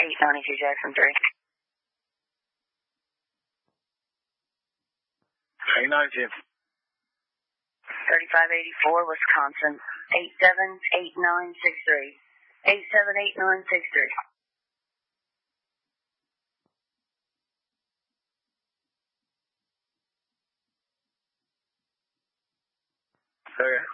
892 Jackson 3. 892. 3584 Wisconsin, 878963. 878963. Okay.